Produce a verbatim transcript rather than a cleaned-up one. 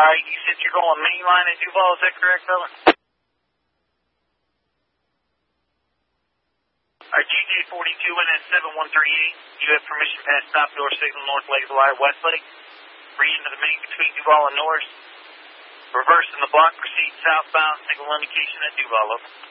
Alright, you said you're going main line at Duval, is that correct, fella? Alright, G J forty-two in at seven one three eight. You have permission to pass stop door signal North Lake of the Wire, West Lake. Free into the main between Duval and Norris. Reverse in the block, proceed southbound, signal indication at Duval, over.